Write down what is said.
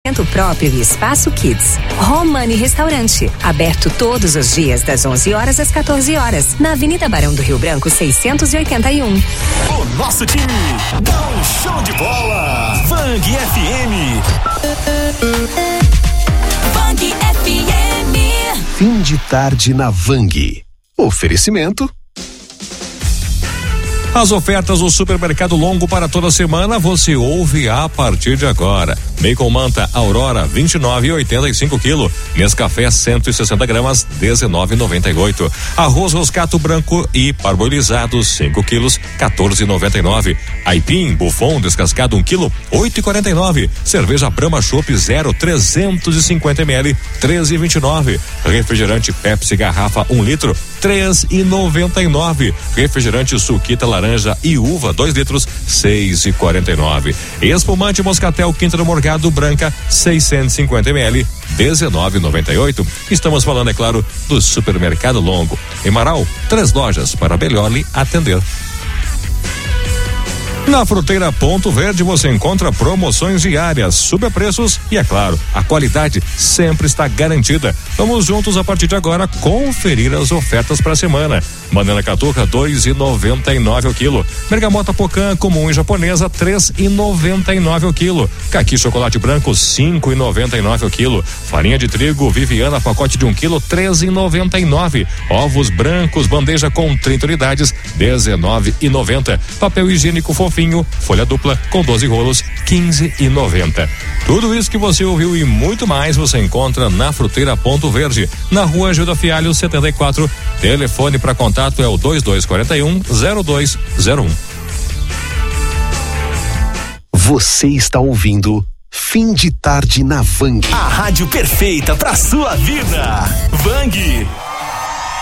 próprio e Espaço Kids. Romani Restaurante, aberto todos os dias das 11 horas às 14 horas, na Avenida Barão do Rio Branco 681. O nosso time dá um show de bola. Vang FM. Vang FM. Fim de tarde na Vang. Oferecimento. As ofertas do Supermercado Longo para toda semana você ouve a partir de agora. Bacon Manta Aurora 29,85 kg. Nescafé 160 gramas 19,98. Arroz Roscato branco e parboilizado 5 quilos 14,99. Aipim Buffon descascado 1 kg 8,49. Cerveja Brahma Chopp 0 350 ml 13,29. Refrigerante Pepsi garrafa 1 litro 3,99. Refrigerante Suquita laranja e uva 2 litros 6,49. Espumante Moscatel Quinta do Morgado branca 650 ml 19,98. Estamos falando, é claro, do Supermercado Longo. Em Marau, 3 lojas para melhor lhe atender. Na Fruteira Ponto Verde você encontra promoções diárias, superpreços e, é claro, a qualidade sempre está garantida. Vamos juntos a partir de agora conferir as ofertas para a semana. Banana caturra 2,99 ao quilo. Bergamota Pocã comum e japonesa 3,99 ao quilo. Caqui chocolate branco 5,99 ao quilo. Farinha de trigo Viviana pacote de 1 quilo 13,99. Ovos brancos bandeja com 30 unidades 19,90. Papel higiênico fofinho folha dupla com 12 rolos 15,90. Tudo isso que você ouviu e muito mais você encontra na Fruteira Ponto Verde, na Rua Gilda Fialho 74. Telefone para contato é o 2241-0201. Você está ouvindo Fim de Tarde na Vang. A rádio perfeita para sua vida. Vang.